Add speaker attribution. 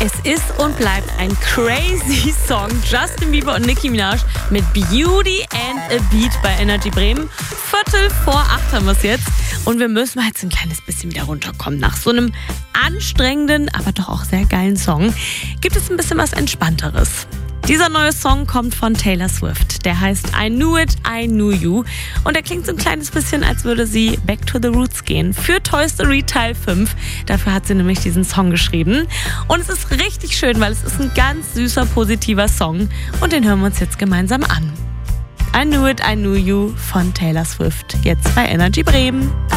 Speaker 1: Es ist und bleibt ein crazy Song. Justin Bieber und Nicki Minaj mit Beauty and a Beat bei Energy Bremen. 7:45 haben wir es jetzt. Und wir müssen jetzt ein kleines bisschen wieder runterkommen. Nach so einem anstrengenden, aber doch auch sehr geilen Song gibt es ein bisschen was Entspannteres. Dieser neue Song kommt von Taylor Swift. Der heißt I Knew It, I Knew You. Und der klingt so ein kleines bisschen, als würde sie back to the roots gehen. Für Toy Story Teil 5. Dafür hat sie nämlich diesen Song geschrieben. Und es ist richtig schön, weil es ist ein ganz süßer, positiver Song. Und den hören wir uns jetzt gemeinsam an. I Knew It, I Knew You von Taylor Swift. Jetzt bei Energy Bremen.